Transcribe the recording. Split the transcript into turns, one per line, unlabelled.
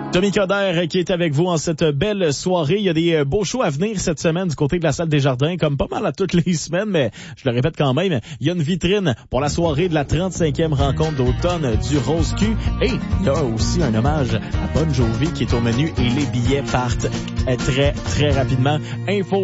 Tommy Coderre qui est avec vous en cette belle soirée. Il y a des beaux shows à venir cette semaine du côté de la salle des Jardins, comme pas mal à toutes les semaines, mais je le répète quand même, il y a une vitrine pour la soirée de la 35e rencontre d'automne du Rose Q. Et il y a aussi un hommage à Bon Jovi qui est au menu et les billets partent très, très rapidement. Info